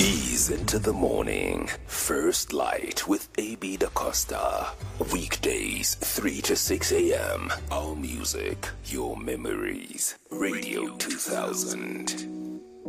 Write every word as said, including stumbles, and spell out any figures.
Ease into the morning. First Light with A B Da Costa. Weekdays, three to six a.m. Our music, your memories. Radio two thousand.